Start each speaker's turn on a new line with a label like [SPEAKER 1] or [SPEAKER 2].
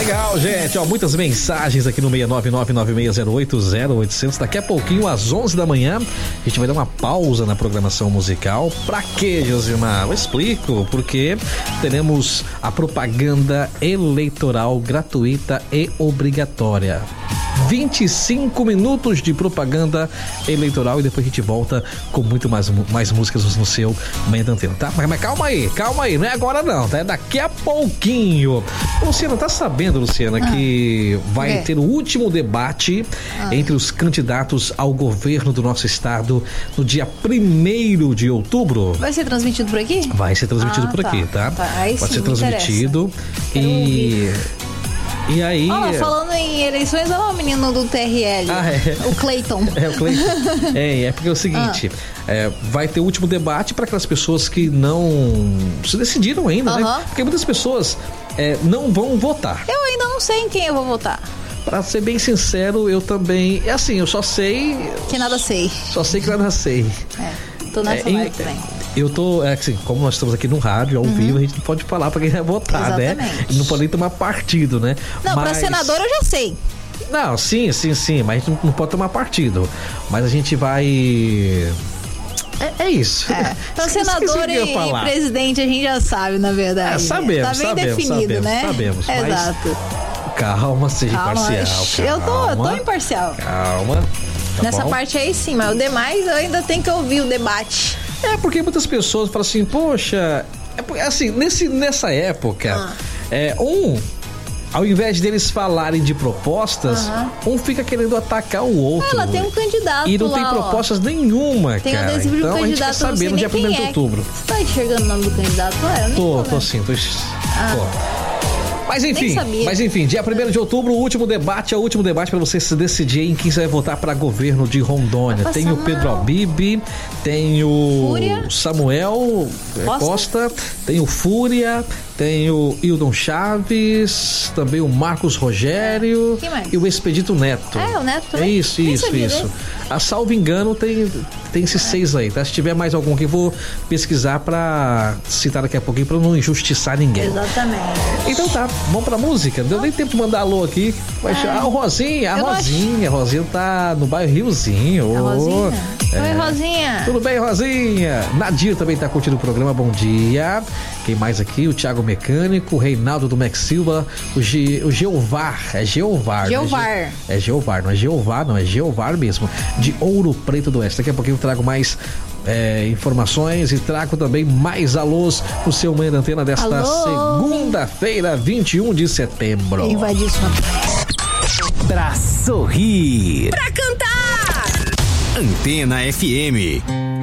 [SPEAKER 1] Legal, gente. Ó, muitas mensagens aqui no 69996080800. Daqui a pouquinho, às 11 da manhã, a gente vai dar uma pausa na programação musical. Pra quê, Josimar? Eu explico. Porque teremos a propaganda eleitoral gratuita e obrigatória. 25 minutos de propaganda eleitoral e depois a gente volta com muito mais músicas no seu Manhã da Antena, tá? Mas calma aí, não é agora não, tá? É daqui a pouquinho. Luciana, tá sabendo, Luciana, que vai ter o último debate entre os candidatos ao governo do nosso estado no dia 1º de outubro?
[SPEAKER 2] Vai ser transmitido por aqui?
[SPEAKER 1] Vai ser transmitido por aqui, tá?
[SPEAKER 2] Aí
[SPEAKER 1] vai
[SPEAKER 2] sim,
[SPEAKER 1] ser transmitido E aí...
[SPEAKER 2] falando em eleições, olha lá o menino do TRL. O Cleiton.
[SPEAKER 1] O Cleiton. Porque é o seguinte, vai ter o último debate para aquelas pessoas que não se decidiram ainda, né? Porque muitas pessoas não vão votar.
[SPEAKER 2] Eu ainda não sei em quem eu vou votar.
[SPEAKER 1] Pra ser bem sincero, eu também... eu só sei...
[SPEAKER 2] Que nada sei.
[SPEAKER 1] Só sei que nada sei.
[SPEAKER 2] Tô nessa vibe também.
[SPEAKER 1] Eu tô, assim, como nós estamos aqui no rádio, ao vivo, a gente não pode falar pra quem vai votar, né? E não pode nem tomar partido, né?
[SPEAKER 2] Não, pra senador eu já sei.
[SPEAKER 1] Não, sim, mas a gente não pode tomar partido. Mas a gente vai... É isso.
[SPEAKER 2] Então, senador e presidente a gente já sabe, na verdade.
[SPEAKER 1] Sabemos,
[SPEAKER 2] tá bem definido, né?
[SPEAKER 1] Sabemos.
[SPEAKER 2] Exato.
[SPEAKER 1] Calma, seja imparcial.
[SPEAKER 2] Eu tô imparcial.
[SPEAKER 1] Calma.
[SPEAKER 2] Nessa parte aí sim, mas o demais eu ainda tenho que ouvir o debate.
[SPEAKER 1] Porque muitas pessoas falam assim, poxa, assim, nessa época, ao invés deles falarem de propostas, um fica querendo atacar o outro.
[SPEAKER 2] Ela tem um candidato
[SPEAKER 1] e não
[SPEAKER 2] lá,
[SPEAKER 1] tem propostas nenhuma,
[SPEAKER 2] tem
[SPEAKER 1] cara.
[SPEAKER 2] Adesivo
[SPEAKER 1] então
[SPEAKER 2] de um
[SPEAKER 1] a gente quer
[SPEAKER 2] candidato,
[SPEAKER 1] saber no dia 1º de outubro.
[SPEAKER 2] Você tá enxergando o nome do candidato?
[SPEAKER 1] Tô sim. Mas enfim, dia 1º de outubro, o último debate para você se decidir em quem você vai votar para governo de Rondônia. Tem o Pedro Albib, tem o
[SPEAKER 2] Fúria?
[SPEAKER 1] Samuel Costa, tem o Fúria, tem o Hildon Chaves, também o Marcos Rogério e o Expedito Neto.
[SPEAKER 2] O Neto também?
[SPEAKER 1] É isso. A salvo engano tem esses 6 aí, tá? Se tiver mais algum que eu vou pesquisar pra citar daqui a pouquinho, pra não injustiçar ninguém.
[SPEAKER 2] Exatamente.
[SPEAKER 1] Então tá, vamos pra música. Não deu nem tempo de mandar alô aqui. O Rosinha. A Rosinha tá no bairro Riozinho.
[SPEAKER 2] A Rosinha? Oi, Rosinha.
[SPEAKER 1] Tudo bem, Rosinha? Nadir também tá curtindo o programa, bom dia. Quem mais aqui? O Thiago Mecânico, o Reinaldo do Max Silva, o Geovar. É Geovar. É Geovar, não é Jeová, não, é Geovar mesmo. De Ouro Preto do Oeste. Daqui a pouquinho eu trago mais informações e trago também mais alôs no seu Manhã da Antena desta segunda-feira, 21 de setembro.
[SPEAKER 2] Invadir sua
[SPEAKER 3] pra sorrir,
[SPEAKER 2] pra cantar.
[SPEAKER 3] Antena FM.